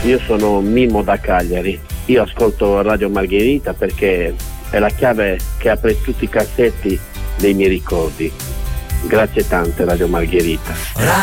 Io sono Mimmo da Cagliari, io ascolto Radio Margherita perché è la chiave che apre tutti i cassetti dei miei ricordi. Grazie tante Radio Margherita.